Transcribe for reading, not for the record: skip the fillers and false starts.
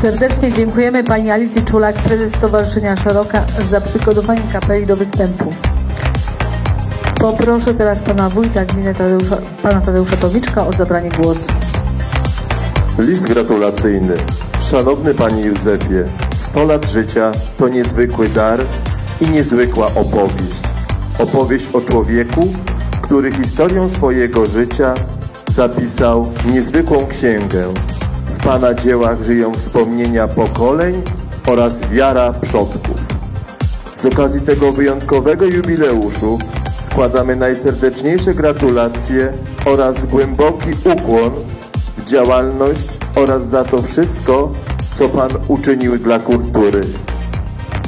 Serdecznie dziękujemy pani Alicji Czulak, prezes Stowarzyszenia Szeroka, za przygotowanie kapeli do występu. Poproszę teraz pana wójta gminy pana Tadeusza Tomiczka o zabranie głosu. List gratulacyjny. Szanowny Panie Józefie, 100 lat życia to niezwykły dar i niezwykła opowieść. Opowieść o człowieku, który historią swojego życia zapisał niezwykłą księgę. W Pana dziełach żyją wspomnienia pokoleń oraz wiara przodków. Z okazji tego wyjątkowego jubileuszu składamy najserdeczniejsze gratulacje oraz głęboki ukłon w działalność oraz za to wszystko, co Pan uczynił dla kultury.